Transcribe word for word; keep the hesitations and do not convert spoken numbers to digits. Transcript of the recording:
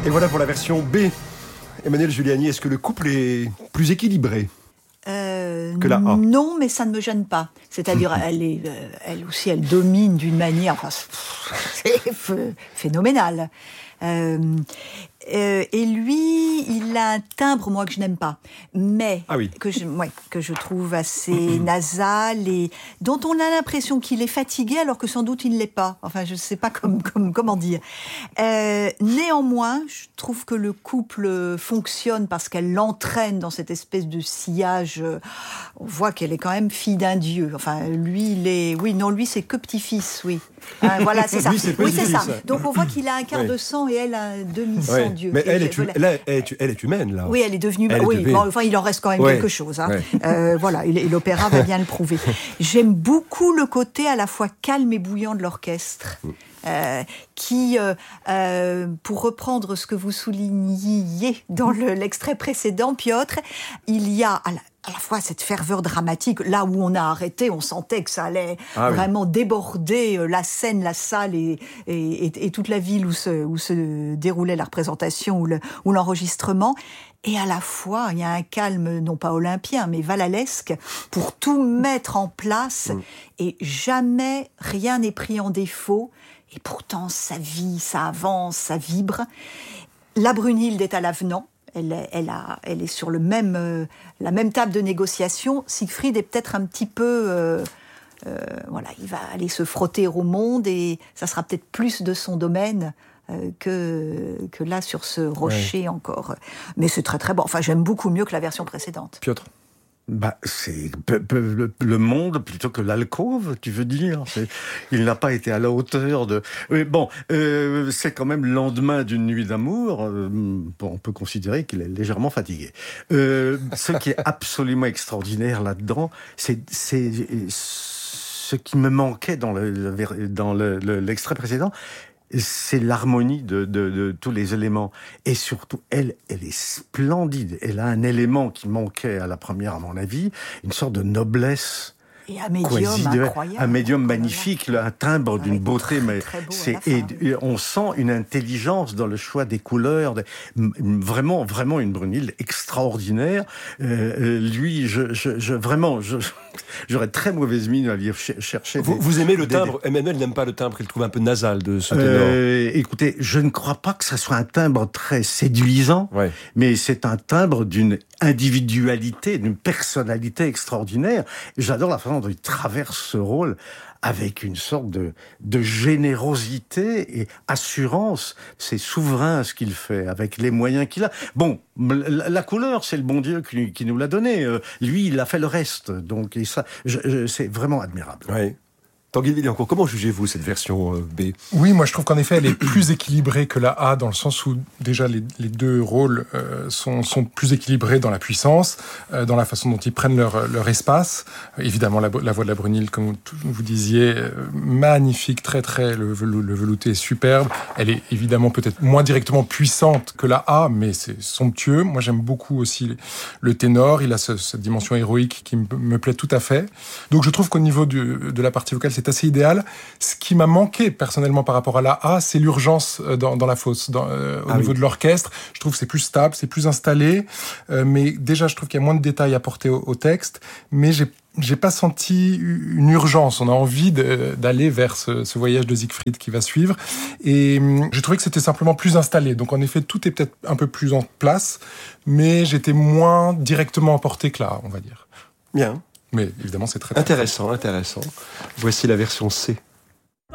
Et voilà pour la version B. Emmanuelle Giuliani, est-ce que le couple est plus équilibré euh, que la A? Non, mais ça ne me gêne pas. C'est-à-dire, elle, est, euh, elle aussi, elle domine d'une manière... Enfin, c'est phénoménal. Euh, euh, et lui, il a un timbre, moi, que je n'aime pas, mais ah oui. que, je, ouais, que je trouve assez nasal et dont on a l'impression qu'il est fatigué alors que sans doute il ne l'est pas. Enfin, je ne sais pas comme, comme, comment dire. Euh, néanmoins, je trouve que le couple fonctionne parce qu'elle l'entraîne dans cette espèce de sillage. On voit qu'elle est quand même fille d'un dieu. Enfin, lui, il est... Oui, non, lui, c'est que petit-fils, oui. Hein, voilà, c'est ça. Lui, c'est oui, c'est ça. ça. Donc, on voit qu'il a un quart oui. de sang et elle un demi-sang oui. Dieu. Mais et elle je, est, voilà. elle, est, elle est humaine, là. Oui, elle est devenue... Elle oui, est devenue... bon, enfin, il en reste quand même ouais. quelque chose. Hein. Ouais. Euh, voilà, et l'opéra va bien le prouver. J'aime beaucoup le côté à la fois calme et bouillant de l'orchestre. Euh, qui, euh, euh, pour reprendre ce que vous souligniez dans le, l'extrait précédent, Piotr, il y a à la, à la fois cette ferveur dramatique, là où on a arrêté, on sentait que ça allait ah, vraiment oui. déborder euh, la scène, la salle et, et, et, et toute la ville où se, où se déroulait la représentation ou, le, ou l'enregistrement. Et à la fois, il y a un calme, non pas olympien, mais valalesque, pour tout mettre en place. Mm. Et jamais rien n'est pris en défaut. Et pourtant, ça vit, ça avance, ça vibre. La Brunhilde est à l'avenant. Elle, elle, a, elle est sur le même, euh, la même table de négociation. Siegfried est peut-être un petit peu... Euh, euh, voilà, il va aller se frotter au monde et ça sera peut-être plus de son domaine euh, que, que là, sur ce rocher ouais. encore. Mais c'est très très bon. Enfin, j'aime beaucoup mieux que la version précédente. Piotr? Bah, c'est le, le monde plutôt que l'alcôve, tu veux dire. C'est, il n'a pas été à la hauteur de... Mais bon, euh, c'est quand même le lendemain d'une nuit d'amour. Euh, bon, on peut considérer qu'il est légèrement fatigué. Euh, ce qui est absolument extraordinaire là-dedans, c'est, c'est ce qui me manquait dans, le, dans le, le, l'extrait précédent. C'est l'harmonie de, de, de tous les éléments. Et surtout, elle, elle est splendide. Elle a un élément qui manquait à la première, à mon avis, une sorte de noblesse. Et un médium incroyable. Un médium magnifique, là, un timbre d'une avec beauté, très, mais très beau c'est, fin, et, oui. et on sent une intelligence dans le choix des couleurs, de, vraiment, vraiment une Brunhilde extraordinaire. Euh, lui, je, je, je vraiment, je, j'aurais très mauvaise mine à aller chercher. Vous, des, vous aimez le timbre? des... Emmanuel n'aime pas le timbre, il le trouve un peu nasal de ce ténor. Euh, écoutez, je ne crois pas que ça soit un timbre très séduisant, ouais. mais c'est un timbre d'une individualité, d'une personnalité extraordinaire. J'adore la façon dont il traverse ce rôle avec une sorte de, de générosité et assurance. C'est souverain ce qu'il fait, avec les moyens qu'il a. Bon, la, la couleur, c'est le bon Dieu qui, qui nous l'a donné. Euh, lui, il a fait le reste. Donc, et ça, je, je, c'est vraiment admirable. Ouais. Tanguy Villancourt, comment jugez-vous cette version B? Oui, moi je trouve qu'en effet elle est plus équilibrée que la A, dans le sens où déjà les, les deux rôles euh, sont, sont plus équilibrés dans la puissance, euh, dans la façon dont ils prennent leur, leur espace. Euh, évidemment la, la voix de la Brunhilde, comme vous, vous disiez, euh, magnifique, très très, le, le, le velouté est superbe. Elle est évidemment peut-être moins directement puissante que la A, mais c'est somptueux. Moi j'aime beaucoup aussi le ténor, il a ce, cette dimension héroïque qui me, me plaît tout à fait. Donc je trouve qu'au niveau du, de la partie vocale, c'est assez idéal. Ce qui m'a manqué personnellement par rapport à la A, c'est l'urgence dans, dans la fosse, dans, euh, au ah niveau oui. de l'orchestre. Je trouve que c'est plus stable, c'est plus installé, euh, mais déjà je trouve qu'il y a moins de détails apportés au, au texte, mais j'ai j'ai pas senti une urgence. On a envie de, d'aller vers ce, ce voyage de Siegfried qui va suivre, et hum, j'ai trouvé que c'était simplement plus installé. Donc en effet, tout est peut-être un peu plus en place, mais j'étais moins directement emporté que là, on va dire. Bien. Mais évidemment, c'est très, très intéressant, intéressant. Voici la version C.